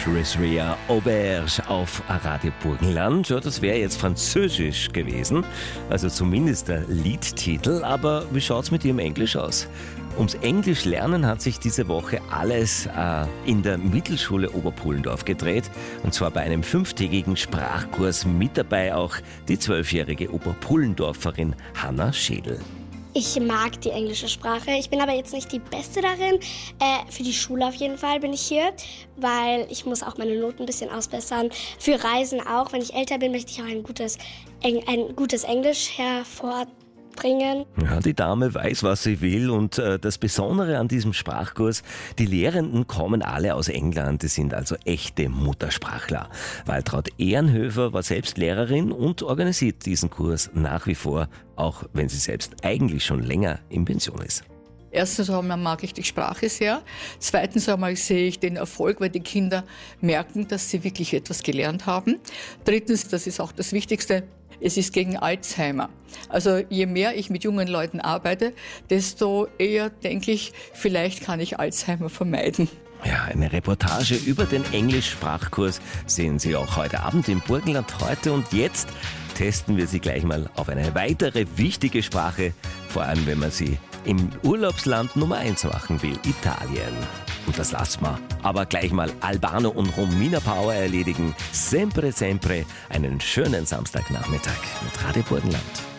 Chris Rea, Auberge auf Radio Burgenland. Ja, das wäre jetzt französisch gewesen, also zumindest der Liedtitel. Aber wie schaut's mit Ihrem Englisch aus? Ums Englisch lernen hat sich diese Woche alles in der Mittelschule Oberpullendorf gedreht. Und zwar bei einem 5-tägigen Sprachkurs, mit dabei auch die 12-jährige Oberpullendorferin Hanna Schädel. Ich mag die englische Sprache. Ich bin aber jetzt nicht die Beste darin. Für die Schule auf jeden Fall bin ich hier, weil ich muss auch meine Noten ein bisschen ausbessern. Für Reisen auch. Wenn ich älter bin, möchte ich auch ein gutes Englisch hervorbringen. Ja, die Dame weiß, was sie will, und das Besondere an diesem Sprachkurs, die Lehrenden kommen alle aus England, die sind also echte Muttersprachler. Waltraud Ehrenhöfer war selbst Lehrerin und organisiert diesen Kurs nach wie vor, auch wenn sie selbst eigentlich schon länger in Pension ist. Erstens einmal mag ich die Sprache sehr. Zweitens einmal sehe ich den Erfolg, weil die Kinder merken, dass sie wirklich etwas gelernt haben. Drittens, das ist auch das Wichtigste, es ist gegen Alzheimer. Also je mehr ich mit jungen Leuten arbeite, desto eher denke ich, vielleicht kann ich Alzheimer vermeiden. Ja, eine Reportage über den Englischsprachkurs sehen Sie auch heute Abend im Burgenland heute. Und jetzt testen wir Sie gleich mal auf eine weitere wichtige Sprache, vor allem wenn man sie im Urlaubsland Nummer 1 machen will, Italien. Und das lassen wir aber gleich mal Albano und Romina Power erledigen. Sempre, sempre einen schönen Samstagnachmittag mit Radio Burgenland.